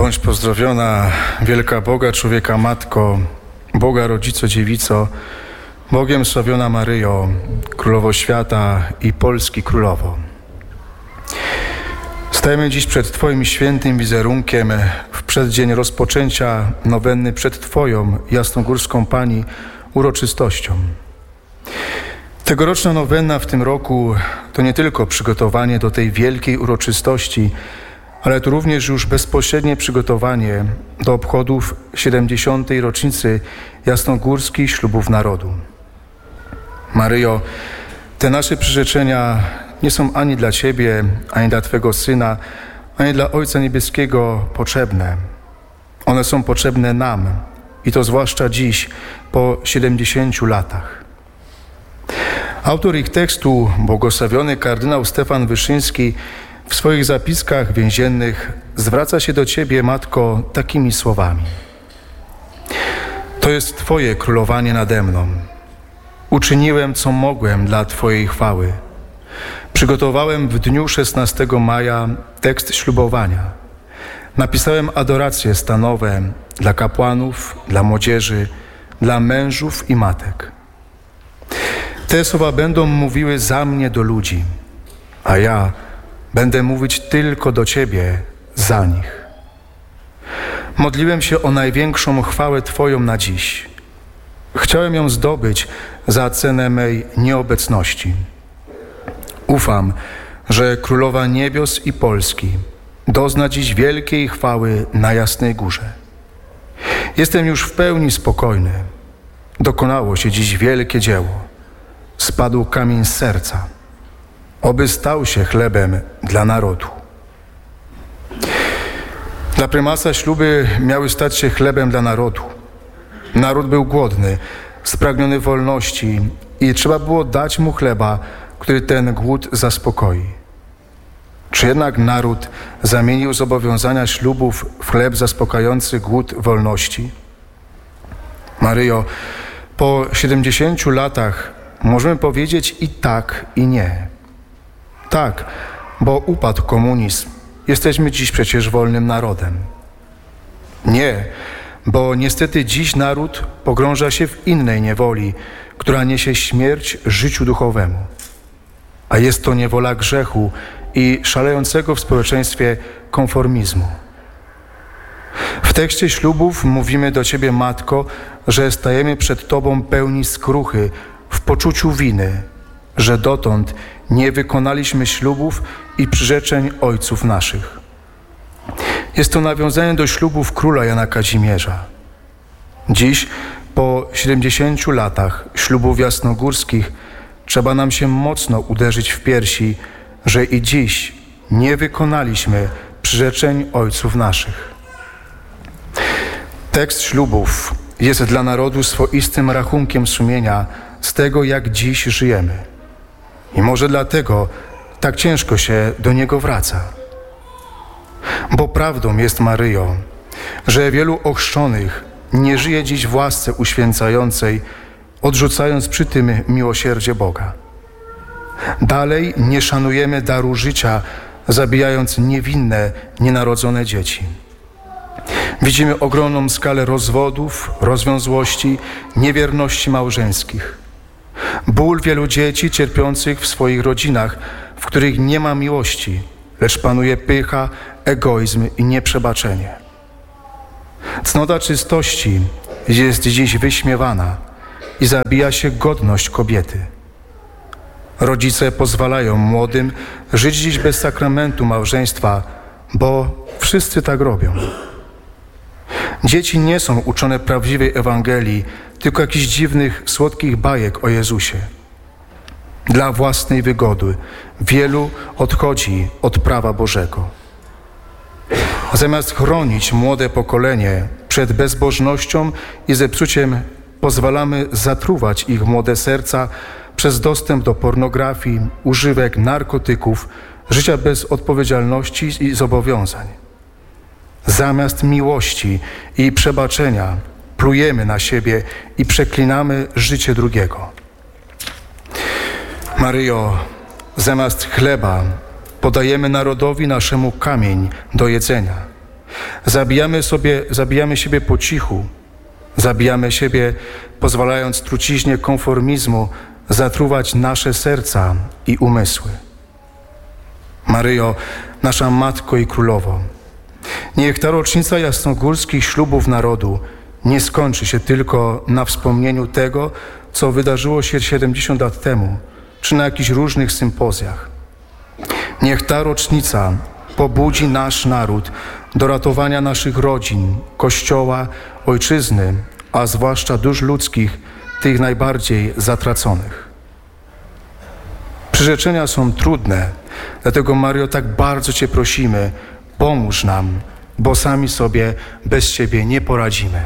Bądź pozdrowiona, wielka Boga, człowieka Matko, Boga Rodzico, Dziewico, Bogiem sławiona Maryjo, Królowo Świata i Polski Królowo. Stajemy dziś przed Twoim świętym wizerunkiem w przeddzień rozpoczęcia nowenny przed Twoją, jasnogórską Pani, uroczystością. Tegoroczna nowenna w tym roku to nie tylko przygotowanie do tej wielkiej uroczystości, ale to również już bezpośrednie przygotowanie do obchodów 70. rocznicy jasnogórskich ślubów narodu. Maryjo, te nasze przyrzeczenia nie są ani dla Ciebie, ani dla Twego Syna, ani dla Ojca Niebieskiego potrzebne. One są potrzebne nam i to zwłaszcza dziś, po 70 latach. Autor ich tekstu, błogosławiony kardynał Stefan Wyszyński, w swoich zapiskach więziennych zwraca się do Ciebie, Matko, takimi słowami. To jest Twoje królowanie nade mną. Uczyniłem, co mogłem dla Twojej chwały. Przygotowałem w dniu 16 maja tekst ślubowania. Napisałem adoracje stanowe dla kapłanów, dla młodzieży, dla mężów i matek. Te słowa będą mówiły za mnie do ludzi, a ja będę mówić tylko do Ciebie za nich. Modliłem się o największą chwałę Twoją na dziś. Chciałem ją zdobyć za cenę mej nieobecności. Ufam, że Królowa Niebios i Polski dozna dziś wielkiej chwały na Jasnej Górze. Jestem już w pełni spokojny. Dokonało się dziś wielkie dzieło. Spadł kamień z serca. Oby stał się chlebem dla narodu. Dla prymasa śluby miały stać się chlebem dla narodu. Naród był głodny, spragniony wolności i trzeba było dać mu chleba, który ten głód zaspokoi. Czy jednak naród zamienił zobowiązania ślubów w chleb zaspokajający głód wolności? Maryjo, po 70 latach możemy powiedzieć i tak, i nie. Tak, bo upadł komunizm. Jesteśmy dziś przecież wolnym narodem. Nie, bo niestety dziś naród pogrąża się w innej niewoli, która niesie śmierć życiu duchowemu. A jest to niewola grzechu i szalejącego w społeczeństwie konformizmu. W tekście ślubów mówimy do Ciebie, Matko, że stajemy przed Tobą pełni skruchy, w poczuciu winy, że dotąd nie wykonaliśmy ślubów i przyrzeczeń ojców naszych. Jest to nawiązanie do ślubów króla Jana Kazimierza. Dziś, po 70 latach ślubów jasnogórskich, trzeba nam się mocno uderzyć w piersi, że i dziś nie wykonaliśmy przyrzeczeń ojców naszych. Tekst ślubów jest dla narodu swoistym rachunkiem sumienia z tego, jak dziś żyjemy. I może dlatego tak ciężko się do niego wraca. Bo prawdą jest, Maryjo, że wielu ochrzczonych nie żyje dziś w łasce uświęcającej, odrzucając przy tym miłosierdzie Boga. Dalej nie szanujemy daru życia, zabijając niewinne, nienarodzone dzieci. Widzimy ogromną skalę rozwodów, rozwiązłości, niewierności małżeńskich. Ból wielu dzieci cierpiących w swoich rodzinach, w których nie ma miłości, lecz panuje pycha, egoizm i nieprzebaczenie. Cnota czystości jest dziś wyśmiewana i zabija się godność kobiety. Rodzice pozwalają młodym żyć dziś bez sakramentu małżeństwa, bo wszyscy tak robią. Dzieci nie są uczone prawdziwej Ewangelii, tylko jakichś dziwnych, słodkich bajek o Jezusie. Dla własnej wygody wielu odchodzi od prawa Bożego. Zamiast chronić młode pokolenie przed bezbożnością i zepsuciem, pozwalamy zatruwać ich młode serca przez dostęp do pornografii, używek, narkotyków, życia bez odpowiedzialności i zobowiązań. Zamiast miłości i przebaczenia plujemy na siebie i przeklinamy życie drugiego. Maryjo, zamiast chleba podajemy narodowi naszemu kamień do jedzenia Zabijamy siebie po cichu. Zabijamy siebie, pozwalając truciźnie konformizmu zatruwać nasze serca i umysły. Maryjo, nasza Matko i Królowo, niech ta rocznica jasnogórskich ślubów narodu nie skończy się tylko na wspomnieniu tego, co wydarzyło się 70 lat temu, czy na jakichś różnych sympozjach. Niech ta rocznica pobudzi nasz naród do ratowania naszych rodzin, Kościoła, ojczyzny, a zwłaszcza dusz ludzkich, tych najbardziej zatraconych. Przyrzeczenia są trudne, dlatego Maryjo, tak bardzo Cię prosimy, pomóż nam, bo sami sobie bez Ciebie nie poradzimy.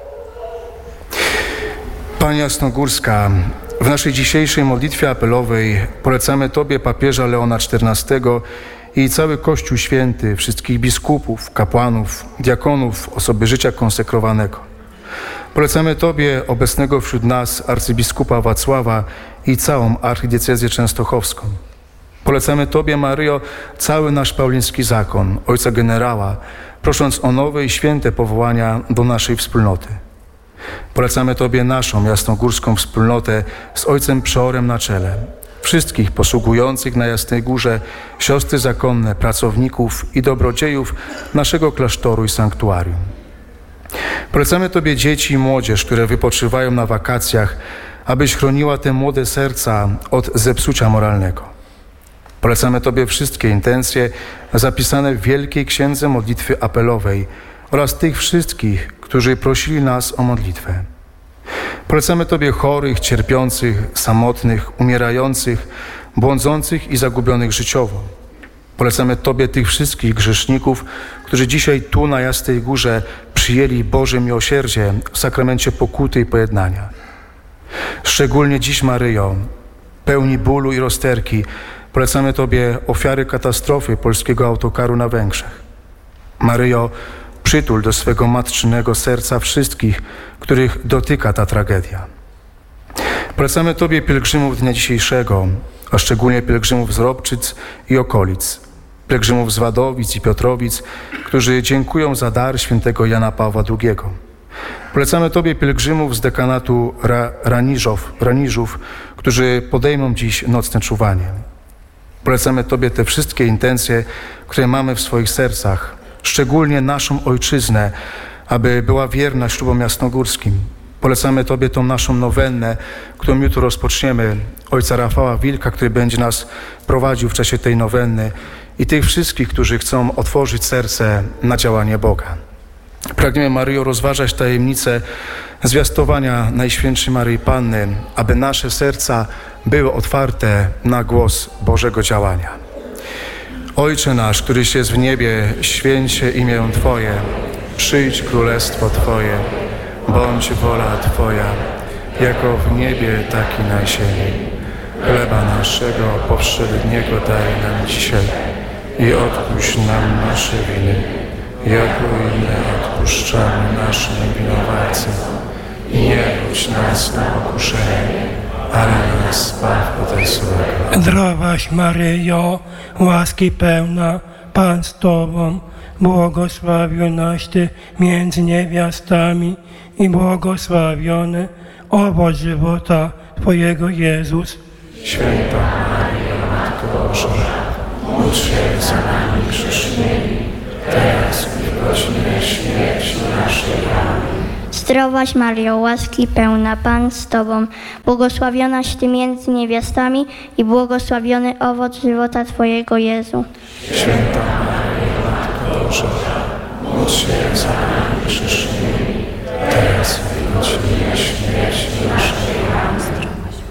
Pani Jasnogórska, w naszej dzisiejszej modlitwie apelowej polecamy Tobie papieża Leona XIV i cały Kościół Święty, wszystkich biskupów, kapłanów, diakonów, osoby życia konsekrowanego. Polecamy Tobie obecnego wśród nas arcybiskupa Wacława i całą archidiecezję częstochowską. Polecamy Tobie, Maryjo, cały nasz pauliński zakon, ojca generała, prosząc o nowe i święte powołania do naszej wspólnoty. Polecamy Tobie naszą jasnogórską wspólnotę z ojcem przeorem na czele, wszystkich posługujących na Jasnej Górze, siostry zakonne, pracowników i dobrodziejów naszego klasztoru i sanktuarium. Polecamy Tobie dzieci i młodzież, które wypoczywają na wakacjach, abyś chroniła te młode serca od zepsucia moralnego. Polecamy Tobie wszystkie intencje zapisane w Wielkiej Księdze Modlitwy Apelowej oraz tych wszystkich, którzy prosili nas o modlitwę. Polecamy Tobie chorych, cierpiących, samotnych, umierających, błądzących i zagubionych życiowo. Polecamy Tobie tych wszystkich grzeszników, którzy dzisiaj tu na Jasnej Górze przyjęli Boże miłosierdzie w sakramencie pokuty i pojednania. Szczególnie dziś, Maryjo, pełni bólu i rozterki, polecamy Tobie ofiary katastrofy polskiego autokaru na Węgrzech. Maryjo, przytul do swego matczynego serca wszystkich, których dotyka ta tragedia. Polecamy Tobie pielgrzymów dnia dzisiejszego, a szczególnie pielgrzymów z Robczyc i okolic, pielgrzymów z Wadowic i Piotrowic, którzy dziękują za dar świętego Jana Pawła II. Polecamy Tobie pielgrzymów z dekanatu Raniżów, którzy podejmą dziś nocne czuwanie. Polecamy Tobie te wszystkie intencje, które mamy w swoich sercach, szczególnie naszą ojczyznę, aby była wierna ślubom jasnogórskim. Polecamy Tobie tą naszą nowennę, którą jutro rozpoczniemy, ojca Rafała Wilka, który będzie nas prowadził w czasie tej nowenny i tych wszystkich, którzy chcą otworzyć serce na działanie Boga. Pragniemy, Maryjo, rozważać tajemnicę zwiastowania Najświętszej Maryi Panny, aby nasze serca były otwarte na głos Bożego działania. Ojcze nasz, któryś jest w niebie, święć się imię Twoje, przyjdź królestwo Twoje, bądź wola Twoja, jako w niebie, tak i na ziemi. Chleba naszego powszedniego daj nam dzisiaj i odpuść nam nasze winy, jako i my odpuszczamy naszym winowajcom. I nie wódź nas na pokuszenie, ale nas zbaw ode złego. Zdrowaś Maryjo, łaski pełna, Pan z Tobą, błogosławionaś Ty między niewiastami i błogosławiony owoc żywota Twojego Jezus. Święta Maryjo, Matko Boża, módl się za nami grzesznymi, teraz i w godzinie śmierci naszej. Amen. Zdrowaś Maryjo, łaski pełna, Pan z Tobą, błogosławionaś Ty między niewiastami i błogosławiony owoc żywota Twojego Jezu. Święta Maryjo, Matko Boża, módl się za nami grzesznymi, teraz i w godzinie śmierci naszej. Amen.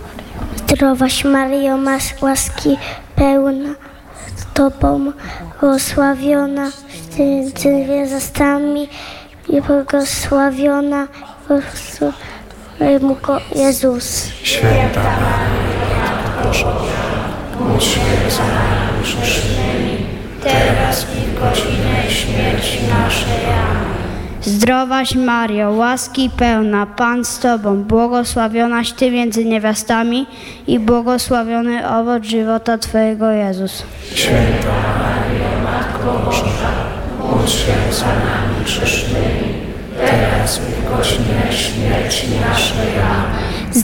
Zdrowaś Maryjo, łaski pełna, z Tobą, błogosławiona między niewiastami i błogosławiona Jezus. Święta Maryjo, Matko Boża, módl się za nami grzesznymi, teraz i w godzinie śmierci naszej. Amen. Zdrowaś Mario, łaski pełna, Pan z Tobą, błogosławionaś Ty między niewiastami i błogosławiony owoc żywota Twojego Jezus. Święta Maryjo, Matko Boża, módl się za nami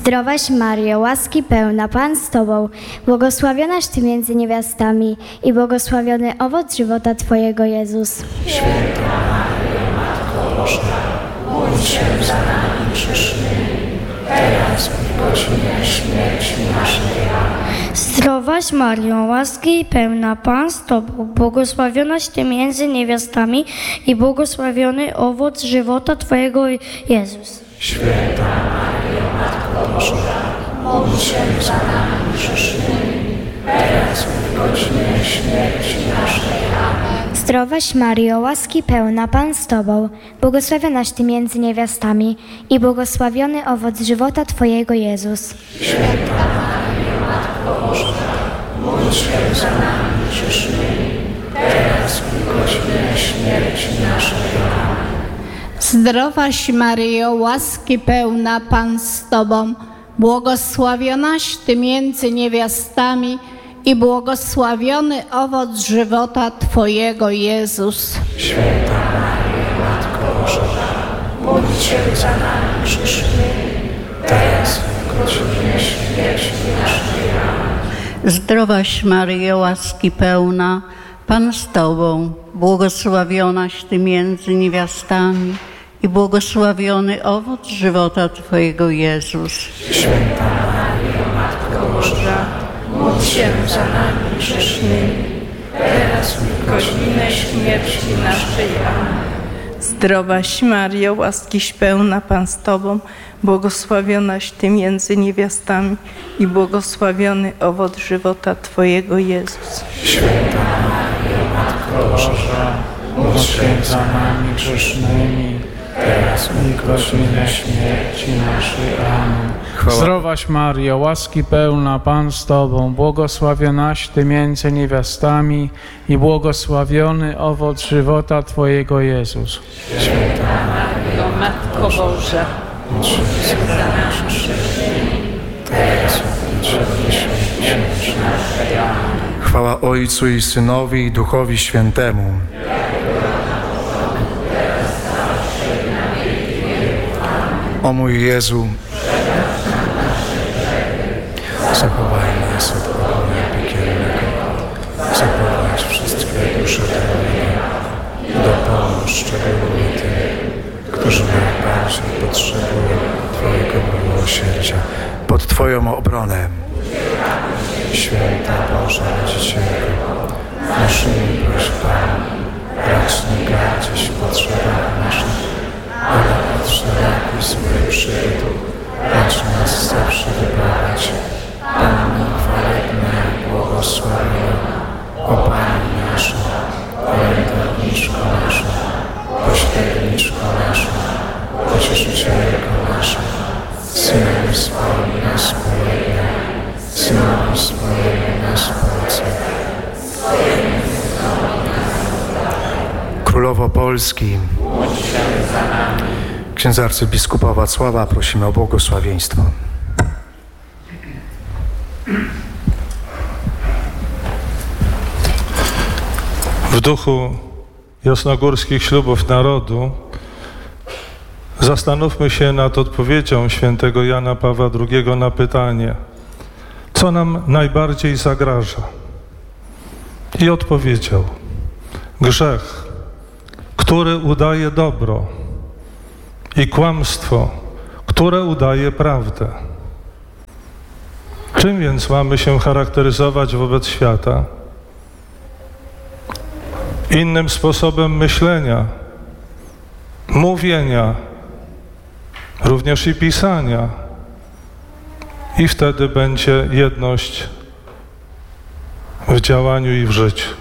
Zdrowaś Maryjo, łaski pełna, Pan z Tobą, błogosławionaś Ty między niewiastami i błogosławiony owoc żywota Twojego, Jezus. Święta Maryjo, Matko Boża, módl się za nami grzesznymi, teraz i w godzinę śmierci naszej. Amen. Zdrowaś Maryjo, łaski pełna, Pan z Tobą, błogosławionaś Ty między niewiastami i błogosławiony owoc żywota Twojego, Jezus. Święta Maryjo, Matko Boża, módl się za nami grzesznymi, teraz i w godzinę śmierci naszej. Amen. Zdrowaś Maryjo, łaski pełna, Pan z Tobą, błogosławionaś Ty między niewiastami i błogosławiony owoc żywota Twojego, Jezus. Święta Maryjo, Matko Boża, módl się za nami grzesznymi, teraz i w godzinę śmierci naszej. Amen. Zdrowaś Maryjo, łaski pełna, Pan z Tobą, błogosławionaś Ty między niewiastami i błogosławiony owoc żywota Twojego, Jezus. Święta Maryjo, Matko Boża, módl się za nami grzesznymi, teraz i w godzinę śmierci naszej. Amen. Zdrowaś Maryjo, łaski pełna, Pan z Tobą, błogosławionaś Ty między niewiastami i błogosławiony owoc żywota Twojego, Jezus. Święta Maryjo, Matko Boża, módl się za nami grzesznymi, teraz i w godzinę śmierci naszej. Amen. Zdrowaś Maryjo, łaskiś pełna, Pan z Tobą, błogosławionaś Ty między niewiastami i błogosławiony owoc żywota Twojego, Jezus. Święta Maryjo, Matko Boża, módl się za nami grzesznymi, teraz i w godzinę śmierci naszej. Amen. Zdrowaś Maryjo, łaski pełna, Pan z Tobą, błogosławionaś Ty między niewiastami i błogosławiony owoc żywota Twojego, Jezus. Święta Maryjo, Matko Boża, módl się za nami grzesznymi, teraz i w godzinę śmierci naszej. Amen. Chwała Ojcu i Synowi i Duchowi Świętemu. O mój Jezu, zachowaj nas od ognia piekielnego, zaprowadź wszystkie dusze do nieba i dopomóż szczególnie tym, którzy najbardziej potrzebują Twojego miłosierdzia. Pod Twoją obronę. Święta Boża Rodzicielko, naszymi prośbami racz nie gardzić w potrzebach naszych, ale od wszelakich złych przygód racz nas zawsze wybawiać. Panno chwalebna i błogosławiona, o Pani nasza, orędowniczko nasza, pośredniczko nasza, pocieszycielko nasza, Synem swoim nas pojednaj, Synem swoim nas polecaj. Królowo Polski, księdza arcybiskupa Wacława prosimy o błogosławieństwo. W duchu jasnogórskich ślubów narodu zastanówmy się nad odpowiedzią świętego Jana Pawła II na pytanie, co nam najbardziej zagraża. I odpowiedział: grzech, który udaje dobro, i kłamstwo, które udaje prawdę. Czym więc mamy się charakteryzować wobec świata? Innym sposobem myślenia, mówienia, również i pisania. I wtedy będzie jedność w działaniu i w życiu.